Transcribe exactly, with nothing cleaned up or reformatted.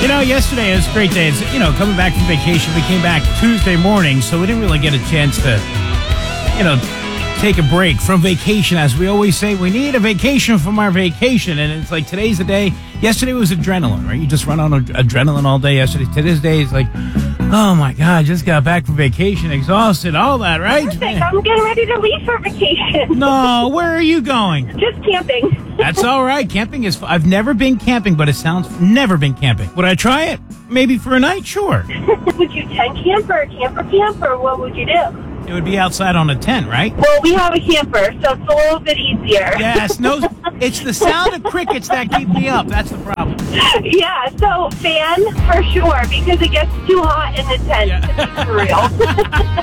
You know, yesterday it was a great day. It's, you know, coming back from vacation, we came back Tuesday morning, so we didn't really get a chance to, you know, take a break from vacation. As we always say, we need a vacation from our vacation. And it's like today's the day. Yesterday was adrenaline, right? You just run on ad- adrenaline all day yesterday. Today's day is like, oh my God, just got back from vacation, exhausted, all that, right? Perfect. I'm getting ready to leave for vacation. No, where are you going? Just camping. That's all right. Camping is. I've never been camping, but it sounds never been camping. Would I try it? Maybe for a night, sure. Would you tent camp or camper camp, or what would you do? It would be outside on a tent, right? Well, we have a camper, so it's a little bit easier. Yes, no, it's the sound of crickets that keep me up. That's the problem. Yeah, so fan for sure, because it gets too hot in the tent. Yeah. For real.